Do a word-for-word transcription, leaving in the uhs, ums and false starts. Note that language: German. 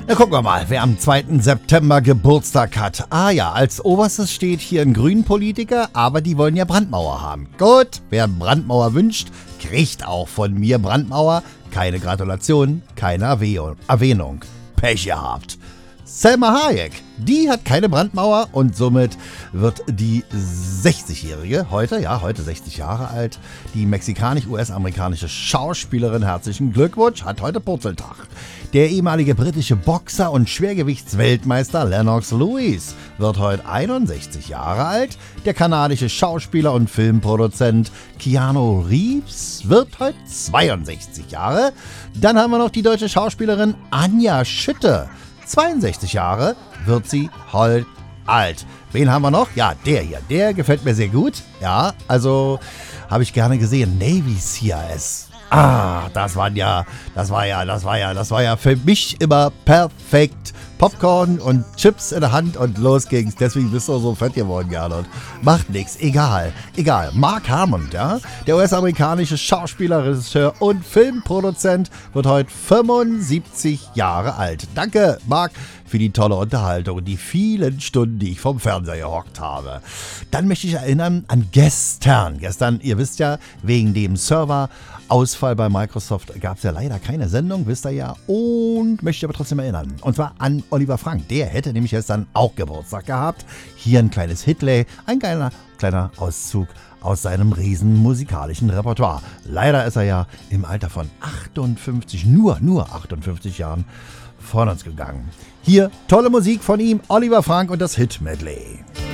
Na, gucken wir mal, wer am zweiten September Geburtstag hat. Ah ja, als oberstes steht hier ein Grünen-Politiker, aber die wollen ja Brandmauer haben. Gut, wer Brandmauer wünscht, kriegt auch von mir Brandmauer. Keine Gratulation, keine Erwäh- Erwähnung. Pech gehabt. Selma Hayek, die hat keine Brandmauer und somit wird die sechzigjährige, heute, ja, heute sechzig Jahre alt, die mexikanisch-US-amerikanische Schauspielerin, herzlichen Glückwunsch, hat heute Purzeltag. Der ehemalige britische Boxer und Schwergewichtsweltmeister Lennox Lewis wird heute einundsechzig Jahre alt. Der kanadische Schauspieler und Filmproduzent Keanu Reeves wird heute zweiundsechzig Jahre. Dann haben wir noch die deutsche Schauspielerin Anja Schütte. zweiundsechzig Jahre wird sie heute alt. Wen haben wir noch? Ja, der hier. Der gefällt mir sehr gut. Ja, also habe ich gerne gesehen. Navy C I S. Ah, das waren ja, das war ja, das war ja, das war ja für mich immer perfekt. Popcorn und Chips in der Hand und los ging's. Deswegen bist du so fett geworden, Gernot. Macht nix, egal, egal. Mark Hammond, ja, der U S-amerikanische Schauspieler, Regisseur und Filmproduzent wird heute fünfundsiebzig Jahre alt. Danke, Mark, für die tolle Unterhaltung und die vielen Stunden, die ich vom Fernseher gehockt habe. Dann möchte ich erinnern an gestern. Gestern, ihr wisst ja, wegen dem Serverausfall bei Microsoft gab es ja leider keine Sendung, wisst ihr ja. Und möchte aber trotzdem erinnern. Und zwar an Oliver Frank. Der hätte nämlich gestern auch Geburtstag gehabt. Hier ein kleines Hitlay, ein kleiner, kleiner Auszug aus seinem riesen musikalischen Repertoire. Leider ist er ja im Alter von achtundfünfzig, nur, nur achtundfünfzig Jahren von uns gegangen. Hier tolle Musik von ihm, Oliver Frank und das Hit-Medley.